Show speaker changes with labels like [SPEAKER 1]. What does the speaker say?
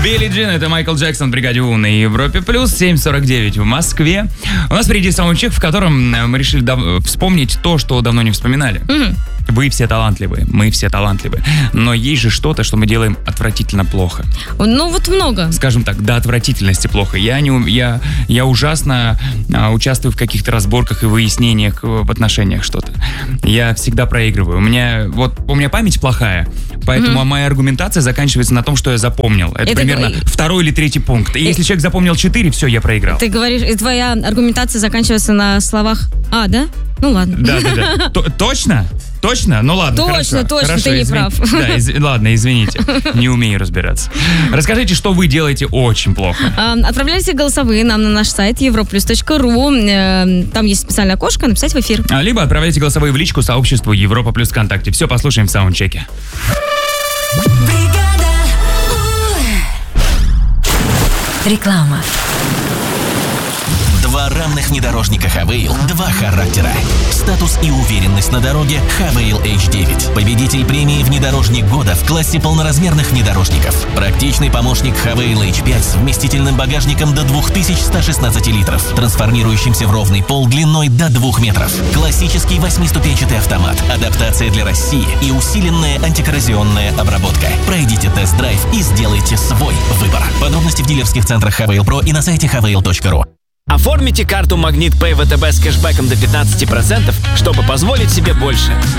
[SPEAKER 1] Билли Джин, это Майкл Джексон в «Бригаде У» на Европе+, 7:49 в Москве. У нас впереди саундчек, в котором мы решили вспомнить то, что давно не вспоминали. Вы все талантливые, мы все талантливые. Но есть же что-то, что мы делаем отвратительно плохо.
[SPEAKER 2] Ну вот много.
[SPEAKER 1] Скажем так, до отвратительности плохо. Я ужасно участвую в каких-то разборках и выяснениях в отношениях что-то. Я всегда проигрываю. У меня память плохая, поэтому моя аргументация заканчивается на том, что я запомнил. Это примерно второй или третий пункт. И если человек запомнил 4, все, я проиграл.
[SPEAKER 2] Ты говоришь, и твоя аргументация заканчивается на словах «а», да? Ну ладно.
[SPEAKER 1] Да. Точно? Точно? Ну ладно,
[SPEAKER 2] Точно,
[SPEAKER 1] хорошо,
[SPEAKER 2] ты не прав.
[SPEAKER 1] Ладно, извините, не умею разбираться. Расскажите, что вы делаете очень плохо.
[SPEAKER 2] Отправляйте голосовые нам на наш сайт europlus.ru. Там есть специальное окошко «Написать в эфир».
[SPEAKER 1] Либо отправляйте голосовые в личку сообществу Европа Плюс ВКонтакте. Все послушаем в саундчеке.
[SPEAKER 3] Реклама.
[SPEAKER 4] Два равных внедорожника Хавейл, два характера. Статус и уверенность на дороге Хавейл H9. Победитель премии «Внедорожник года» в классе полноразмерных внедорожников. Практичный помощник Хавейл H5 с вместительным багажником до 2116 литров, трансформирующимся в ровный пол длиной до 2 метров. Классический 8-ступенчатый автомат, адаптация для России и усиленная антикоррозионная обработка. Пройдите тест-драйв и сделайте свой выбор. Подробности в дилерских центрах Хавейл Про и на сайте havail.ru.
[SPEAKER 5] Оформите карту Магнит Пэй ВТБ с кэшбэком до 15%, чтобы позволить себе больше.